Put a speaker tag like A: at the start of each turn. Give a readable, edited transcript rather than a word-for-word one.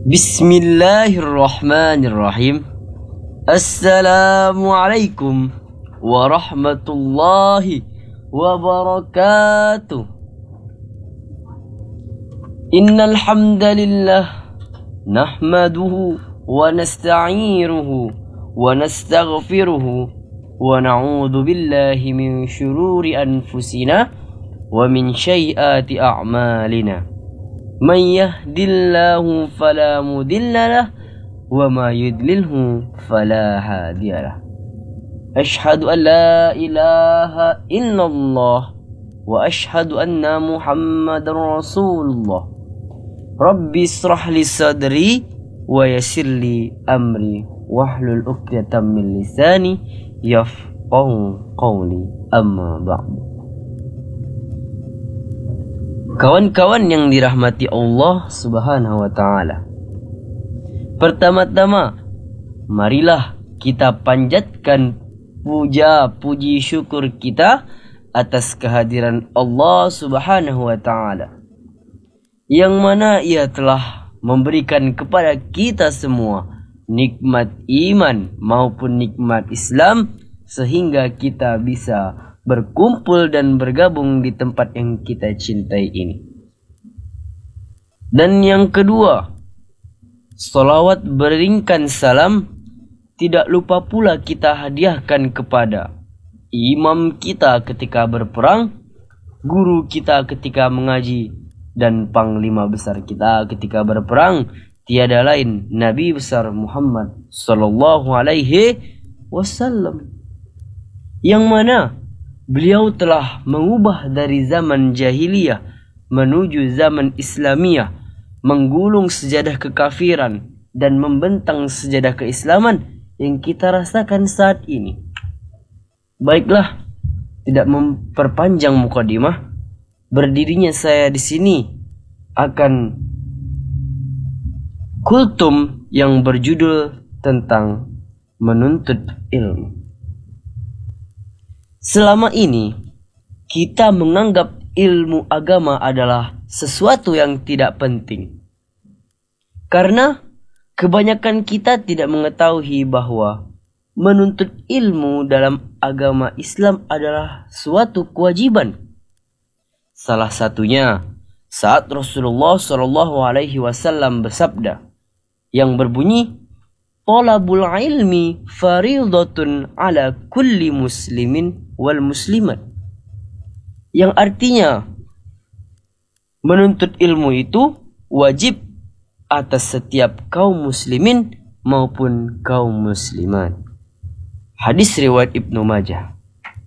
A: Bismillahirrahmanirrahim. Assalamualaikum warahmatullahi wabarakatuh. Innal hamdalillah nahmaduhu wa nasta'inuhu wa nastaghfiruhu wa na'udzu billahi min syururi anfusina wa min sayyiati a'malina. Man yahdillahu fala mudilla wa ma yudlilhu fala hadiyalah. Ashhadu an la ilaha illallah wa ashhadu anna Muhammadar Rasulullah. Rabbi israh li sadri wa yassir li amri wahlul 'uqdatam min lisani yafqahu qawli, amma ba'du. Kawan-kawan yang dirahmati Allah Subhanahu wa ta'ala, pertama-tama marilah kita panjatkan puji syukur kita atas kehadiran Allah Subhanahu wa ta'ala, yang mana Ia telah memberikan kepada kita semua nikmat iman maupun nikmat Islam, sehingga kita bisa berkumpul dan bergabung di tempat yang kita cintai ini. Dan yang kedua, salawat beringkan salam tidak lupa pula kita hadiahkan kepada imam kita ketika berperang, guru kita ketika mengaji, dan panglima besar kita ketika berperang, tiada lain Nabi besar Muhammad sallallahu alaihi wasallam, yang mana beliau telah mengubah dari zaman jahiliyah menuju zaman Islamiyah, menggulung sejadah kekafiran dan membentang sejadah keislaman yang kita rasakan saat ini. Baiklah, tidak memperpanjang mukadimah, berdirinya saya di sini akan kultum yang berjudul tentang menuntut ilmu. Selama ini kita menganggap ilmu agama adalah sesuatu yang tidak penting, karena kebanyakan kita tidak mengetahui bahwa menuntut ilmu dalam agama Islam adalah suatu kewajiban. Salah satunya saat Rasulullah SAW bersabda yang berbunyi, "Talabul ilmi faridatun ala kulli muslimin wal muslimat," yang artinya menuntut ilmu itu wajib atas setiap kaum muslimin maupun kaum muslimat. Hadis riwayat Ibnu Majah.